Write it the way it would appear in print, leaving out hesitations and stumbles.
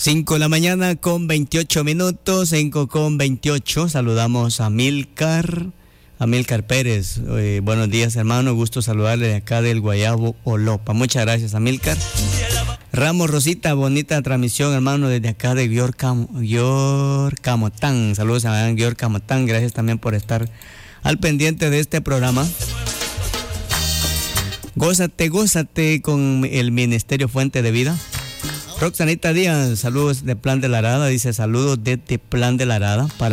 5 de la mañana con 28 minutos, 5 con 28. Saludamos a Amílcar Pérez. Buenos días, hermano. Gusto saludarle de acá del Guayabo Olopa. Muchas gracias, Amílcar. Ramos Rosita, bonita transmisión, hermano, desde acá de Camotán. Saludos a Camotán. Gracias también por estar al pendiente de este programa. Gózate con el Ministerio Fuente de Vida. Roxanita Díaz, saludos de Plan de la Arada, dice saludos desde Plan de la Arada para